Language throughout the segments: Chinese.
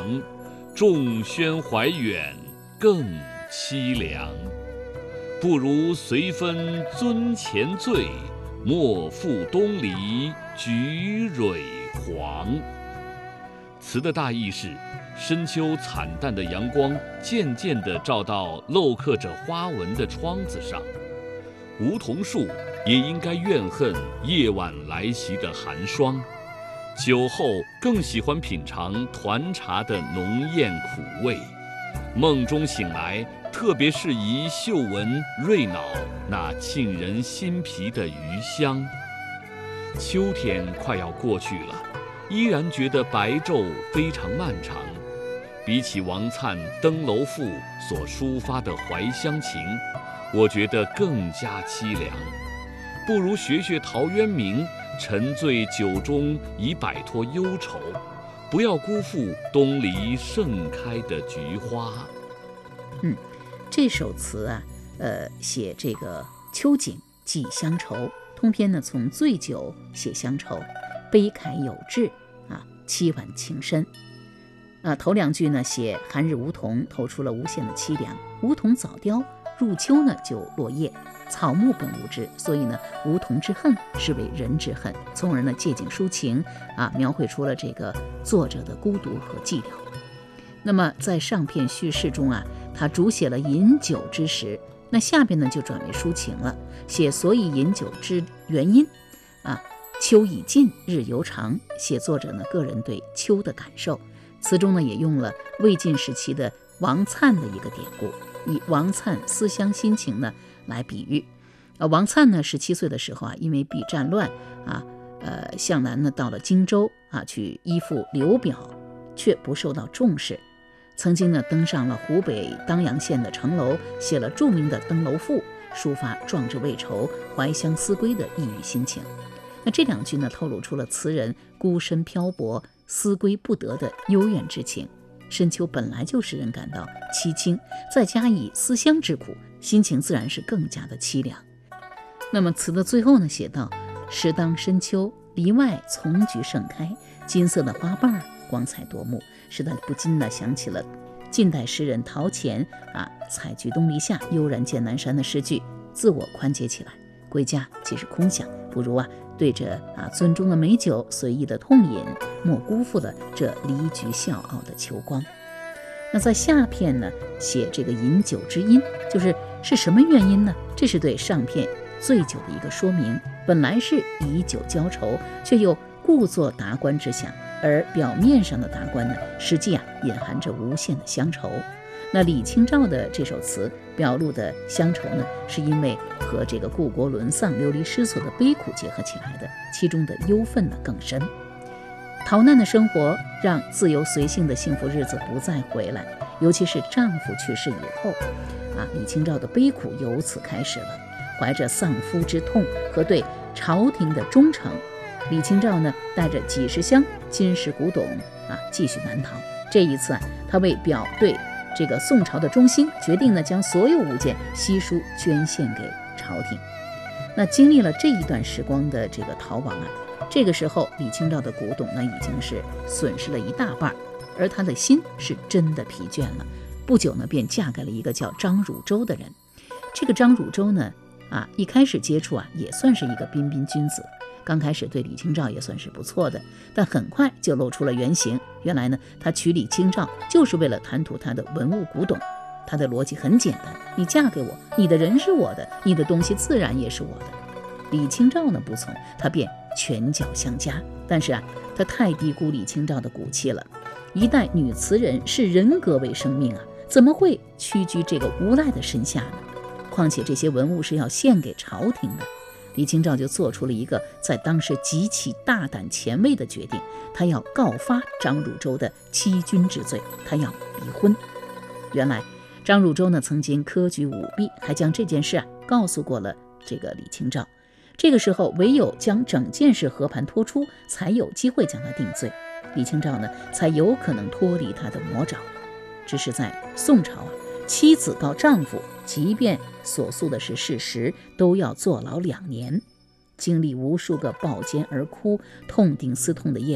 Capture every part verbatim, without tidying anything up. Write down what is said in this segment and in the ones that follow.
长，众宣怀远，更凄凉。不如随分樽前醉，莫负东篱菊蕊黄。词的大意是，深秋惨淡的阳光渐渐地照到镂刻着花纹的窗子上，梧桐树也应该怨恨夜晚来袭的寒霜。酒后更喜欢品尝团茶的浓艳苦味，梦中醒来特别适宜嗅闻瑞脑那沁人心脾的余香。秋天快要过去了，依然觉得白昼非常漫长。比起王粲《登楼赋》所抒发的怀乡情，我觉得更加凄凉。不如学学陶渊明，沉醉酒中以摆脱忧愁，不要辜负东篱盛开的菊花。 嗯，这首词啊，呃，写这个秋景寄乡愁，通篇呢从醉酒写乡愁，悲慨有致啊，凄婉情深。啊，头两句呢写寒日梧桐，透出了无限的凄凉。梧桐早凋，入秋呢就落叶，草木本无知，所以呢梧桐之恨是为人之恨，从而呢借景抒情啊，描绘出了这个作者的孤独和寂寥。那么在上片叙事中啊，他主写了饮酒之时，那下边呢就转为抒情了，写所以饮酒之原因啊，秋已尽，日犹长，写作者呢个人对秋的感受。词中呢也用了魏晋时期的王粲的一个典故，以王粲思乡心情呢来比喻。呃，王粲呢十七岁的时候啊，因为避战乱啊，呃向南呢到了荆州啊，去依附刘表，却不受到重视。曾经呢登上了湖北当阳县的城楼，写了著名的《登楼赋》，抒发壮志未酬、怀乡思归的抑郁心情。那这两句呢透露出了词人孤身漂泊、思归不得的幽怨之情。深秋本来就使人感到凄清，再加以思乡之苦，心情自然是更加的凄凉。那么词的最后呢写道：时当深秋，篱外丛菊盛开，金色的花瓣光彩夺目，使他不禁地想起了近代诗人陶潜啊“采菊东篱下，悠然见南山”的诗句，自我宽解起来。归家即是空想，不如啊对着啊樽中的美酒随意的痛饮，莫辜负了这离菊笑傲的秋光。那在下片呢写这个饮酒之因，就是是什么原因呢？这是对上片醉酒的一个说明。本来是以酒浇愁，却又故作达观之想，而表面上的达观呢，实际啊隐含着无限的乡愁。那李清照的这首词表露的乡愁呢，是因为和这个故国沦丧、流离失所的悲苦结合起来的，其中的忧愤呢更深。逃难的生活让自由随性的幸福日子不再回来，尤其是丈夫去世以后啊，李清照的悲苦由此开始了。怀着丧夫之痛和对朝廷的忠诚，李清照呢带着几十箱金石古董啊继续南逃。这一次啊，她为表对这个宋朝的忠心，决定呢将所有物件悉数捐献给朝廷。那经历了这一段时光的这个逃亡啊，这个时候李清照的古董呢已经是损失了一大半，而她的心是真的疲倦了。不久呢便嫁给了一个叫张汝舟的人。这个张汝舟呢啊一开始接触啊也算是一个彬彬君子，刚开始对李清照也算是不错的，但很快就露出了原形。原来呢，他娶李清照就是为了贪图她的文物古董。他的逻辑很简单，你嫁给我，你的人是我的，你的东西自然也是我的。李清照呢不从，他便拳脚相加。但是啊，他太低估李清照的骨气了。一代女词人视人格为生命啊，怎么会屈居这个无赖的身下呢？况且这些文物是要献给朝廷的。李清照就做出了一个在当时极其大胆前卫的决定，她要告发张汝舟的欺君之罪，她要离婚。原来张汝舟呢曾经科举舞弊，还将这件事啊告诉过了这个李清照。这个时候唯有将整件事和盘托出，才有机会将他定罪，李清照呢才有可能脱离他的魔爪。只是在宋朝啊，妻子告丈夫，即便所诉的是事实，都要坐牢两年。经历无数个抱肩而哭、痛定思痛的夜晚，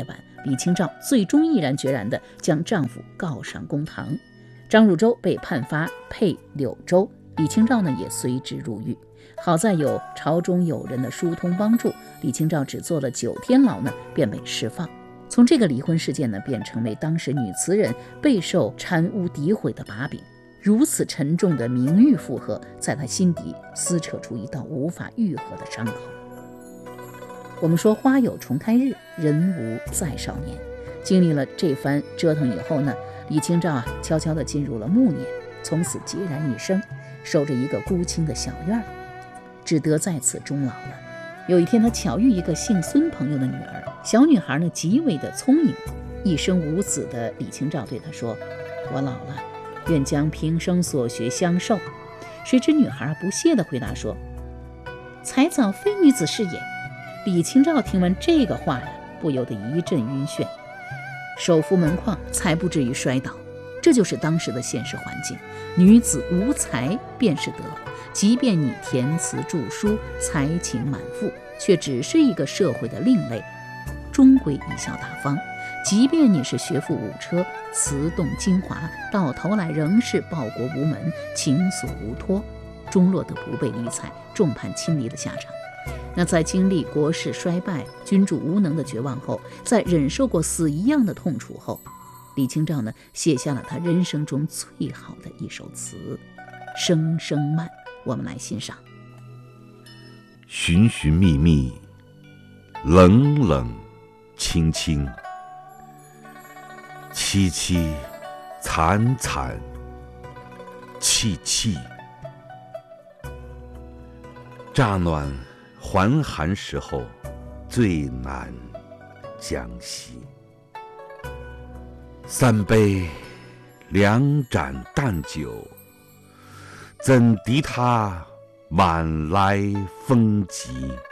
李清照最终毅然决然地将丈夫告上公堂。张汝舟被判发配柳州，李清照呢也随之入狱。好在有朝中友人的疏通帮助，李清照只坐了九天牢呢，便被释放。从这个离婚事件呢，便成为当时女词人备受贪污诋毁的把柄。如此沉重的名誉负荷，在她心底撕扯出一道无法愈合的伤口。我们说花有重开日，人无再少年。经历了这番折腾以后呢，李清照啊，悄悄地进入了暮年，从此孑然一生，守着一个孤清的小院儿，只得在此终老了。有一天，他巧遇一个姓孙朋友的女儿，小女孩呢极为的聪颖，一生无子的李清照对她说：“我老了，愿将平生所学相授。”谁知女孩不屑地回答说：“才早非女子是也。”李清照听闻这个话呀，不由得一阵晕眩，手扶门框才不至于摔倒。这就是当时的现实环境，女子无才便是德，即便你填词著书，才情满腹，却只是一个社会的另类，终归贻笑大方。即便你是学富五车，词动精华，到头来仍是报国无门，情所无托，终落得不被理睬，众叛亲离的下场。那在经历国势衰败、君主无能的绝望后，在忍受过死一样的痛楚后，李清照呢，写下了她人生中最好的一首词《声声慢》，我们来欣赏。 寻寻觅觅，冷冷清清，凄凄惨惨戚戚，乍暖还寒时候，最难将息。三杯两盏淡酒，怎敌他晚来风急？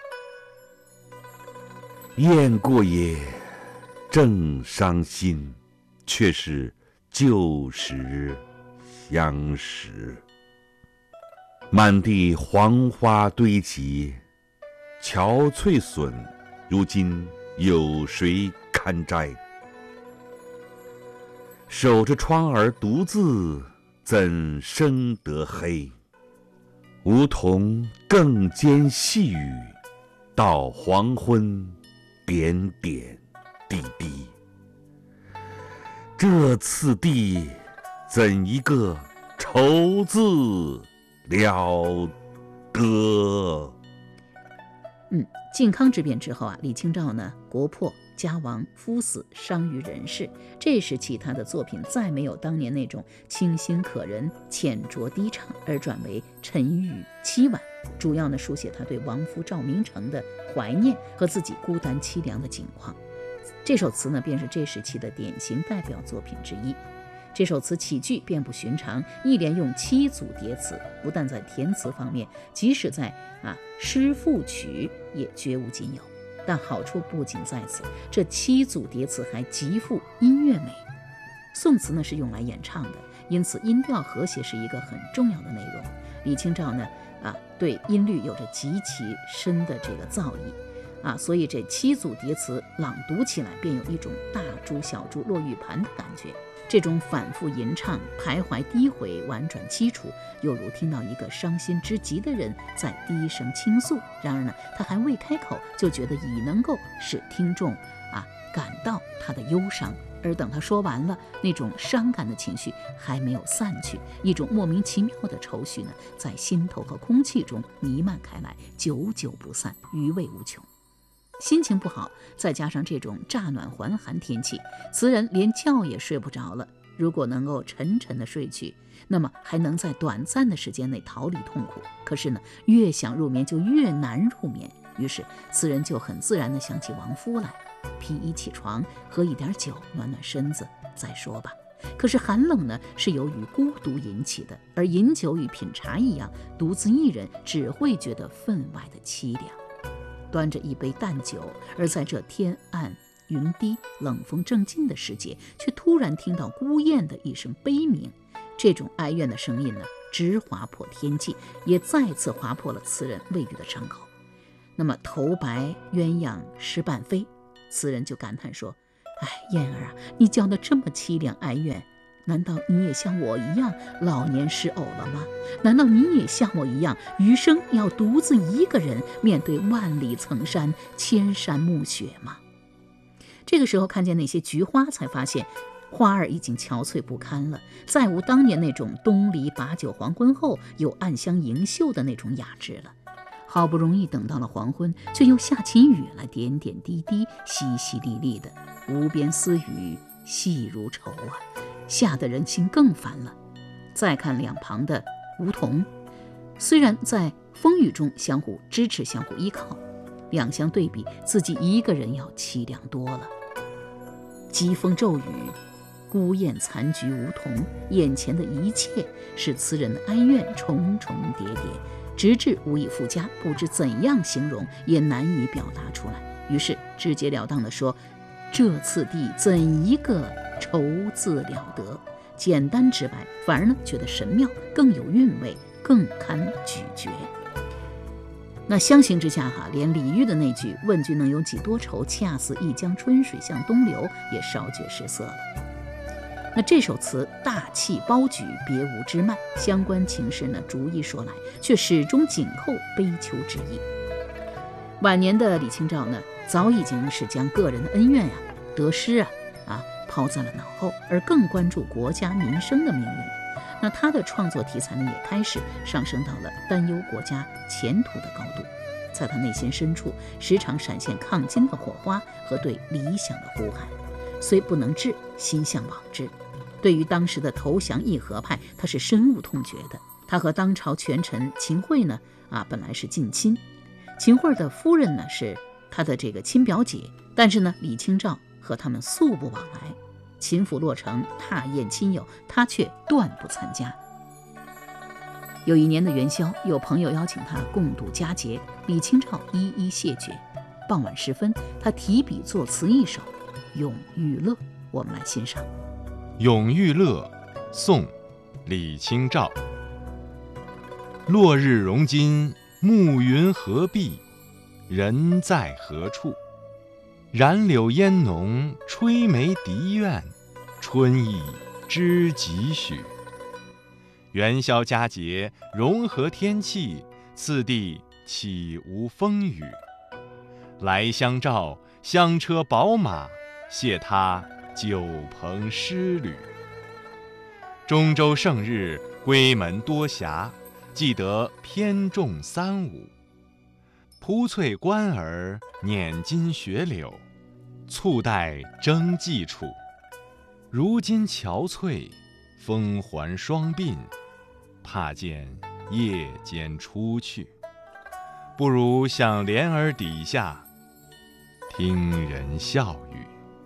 雁过也，正伤心，却是旧时相识。满地黄花堆积，憔悴损，如今有谁堪摘？守着窗儿独自，怎生得黑？梧桐更兼细雨，到黄昏点点滴滴。这次第，怎一个愁字了得！ 嗯，靖康之变之后啊，李清照呢，国破家亡，夫死，伤于人世。这时期他的作品再没有当年那种清新可人、浅酌低唱，而转为沉郁凄婉，主要呢书写他对亡夫赵明诚的怀念和自己孤单凄凉的境况。这首词呢，便是这时期的典型代表作品之一。这首词起句便不寻常，一连用七组叠词，不但在填词方面，即使在啊诗赋曲也绝无仅有。但好处不仅在此，这七组叠词还极富音乐美。宋词呢是用来演唱的，因此音调和谐是一个很重要的内容。李清照呢啊对音律有着极其深的这个造诣啊，所以这七组叠词朗读起来便有一种大珠小珠落玉盘的感觉。这种反复吟唱、徘徊低回、婉转凄楚，犹如听到一个伤心之极的人在低声倾诉。然而呢，他还未开口，就觉得已能够使听众啊感到他的忧伤。而等他说完了，那种伤感的情绪还没有散去，一种莫名其妙的愁绪呢，在心头和空气中弥漫开来，久久不散，余味无穷。心情不好，再加上这种乍暖还寒天气，词人连觉也睡不着了。如果能够沉沉的睡去，那么还能在短暂的时间内逃离痛苦。可是呢，越想入眠就越难入眠，于是词人就很自然地想起亡夫来，披衣起床，喝一点酒，暖暖身子，再说吧。可是寒冷呢，是由于孤独引起的，而饮酒与品茶一样，独自一人只会觉得分外的凄凉。端着一杯淡酒，而在这天暗云低、冷风正劲的时节，却突然听到孤雁的一声悲鸣。这种哀怨的声音呢，直划破天际，也再次划破了词人未愈的伤口。那么头白鸳鸯失半飞，词人就感叹说： 哎，燕儿啊，你叫得这么凄凉哀怨，难道你也像我一样老年失偶了吗？难道你也像我一样，余生要独自一个人面对万里层山、千山暮雪吗？这个时候看见那些菊花，才发现花儿已经憔悴不堪了，再无当年那种东篱把酒黄昏后有暗香盈袖的那种雅致了。好不容易等到了黄昏，却又下起雨来，点点滴滴，淅淅沥沥的，无边丝雨，细如愁啊，吓得人心更烦了。再看两旁的梧桐，虽然在风雨中相互支持、相互依靠，两相对比，自己一个人要凄凉多了。疾风骤雨，孤雁残菊梧桐，眼前的一切使词人的哀怨重重叠叠，直至无以复加，不知怎样形容，也难以表达出来。于是直截了当地说：这次第怎一个愁字了得？简单直白，反而呢觉得神妙，更有韵味，更堪咀嚼。那相形之下哈，连李煜的那句“问君能有几多愁，恰似一江春水向东流”也稍觉失色了。那这首词大气包举，别无枝蔓，相关情事呢逐一说来，却始终紧扣悲秋之意。晚年的李清照呢，早已经是将个人的恩怨呀、得失啊啊抛在了脑后，而更关注国家民生的命运。那他的创作题材呢，也开始上升到了担忧国家前途的高度。在他内心深处，时常闪现抗金的火花和对理想的呼喊。虽不能至，心向往之。对于当时的投降议和派，他是深恶痛绝的。他和当朝权臣秦桧呢，啊，本来是近亲。秦桧的夫人呢，是他的这个亲表姐，但是呢，李清照和他们素不往来。秦府落成，踏宴亲友，他却断不参加。有一年的元宵，有朋友邀请他共度佳节，李清照一一谢绝。傍晚时分，他提笔作词一首《咏玉乐》，我们来欣赏。 《咏玉乐》宋·李清照。落日融金暮云合璧，人在何处？染柳烟浓吹梅笛怨，春意知几许？元宵佳节融合天气，次第岂无风雨？来相照，香车宝马，谢他酒棚诗侣。中州胜日归门多暇，记得偏重三五。铺翠官儿捻金雪柳，簇带征际处。如今憔悴，风环双鬓，怕见夜间出去。不如向帘儿底下，听人笑语。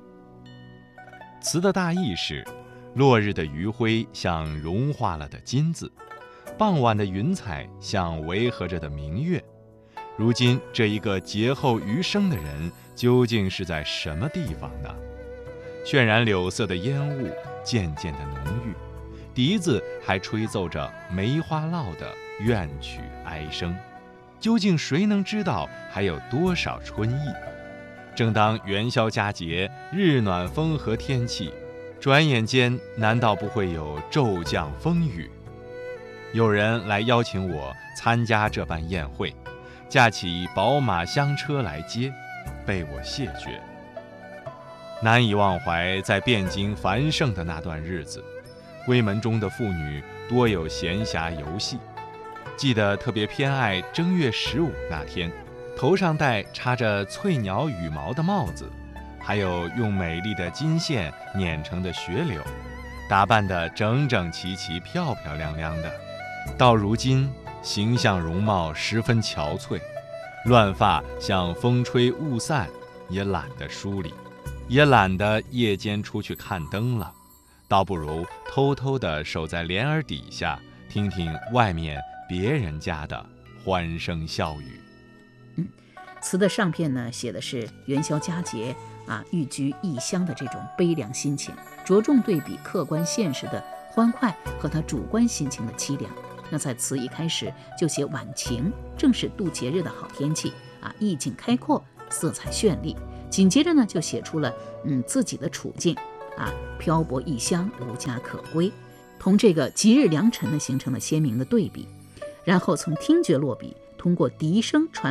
词的大意是，落日的余晖像融化了的金子，傍晚的云彩像围合着的明月。如今这一个劫后余生的人，究竟是在什么地方呢？渲染柳色的烟雾渐渐的浓郁，笛子还吹奏着梅花烙的怨曲哀声。究竟谁能知道还有多少春意？正当元宵佳节，日暖风和天气，转眼间难道不会有骤降风雨？有人来邀请我参加这般宴会，驾起宝马香车来接，被我谢绝。难以忘怀在汴京繁盛的那段日子，闺门中的妇女多有闲暇游戏。记得特别偏爱正月十五那天，头上戴插着翠鸟羽毛的帽子，还有用美丽的金线捻成的雪柳，打扮得整整齐齐、漂漂亮亮的。到如今，形象容貌十分憔悴，乱发像风吹雾散，也懒得梳理，也懒得夜间出去看灯了，倒不如偷偷地守在帘儿底下，听听外面别人家的欢声笑语。 嗯，词的上片呢，写的是元宵佳节啊，寓居异乡的这种悲凉心情，着重对比客观现实的欢快和他主观心情的凄凉。那在词一开始就写晚晴，正是度节日的好天气啊，意境开阔，色彩绚丽， 紧接着呢，就写出了嗯自己的处境啊，漂泊异乡，无家可归，同这个吉日良辰呢形成了鲜明的对比。然后从听觉落笔，通过笛声传